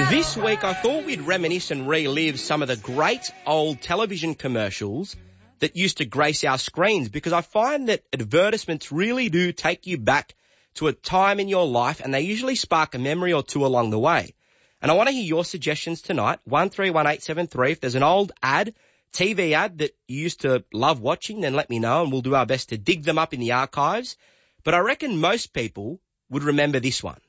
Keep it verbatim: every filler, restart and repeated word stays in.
This week I thought we'd reminisce and relive some of the great old television commercials that used to grace our screens, because I find that advertisements really do take you back to a time in your life, and they usually spark a memory or two along the way. And I want to hear your suggestions tonight, one three one eight seven three. If there's an old ad, T V ad that you used to love watching, then let me know and we'll do our best to dig them up in the archives. But I reckon most people would remember this one.